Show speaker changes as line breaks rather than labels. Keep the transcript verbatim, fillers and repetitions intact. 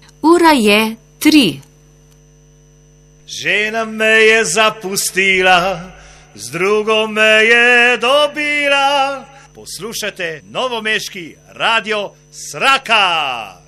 Ura je tri.
Žena me je zapustila, z drugo me je dobila. Poslušajte novomeški radio Sraka.